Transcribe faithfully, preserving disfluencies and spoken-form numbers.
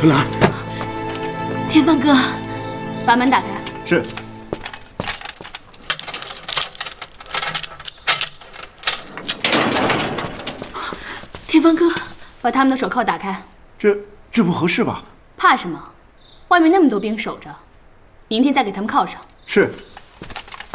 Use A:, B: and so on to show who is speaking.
A: 春兰，
B: 天放哥，把门打开。
A: 是。
B: 天放哥，把他们的手铐打开。
A: 这这不合适吧？
B: 怕什么？外面那么多兵守着，明天再给他们铐上。
A: 是。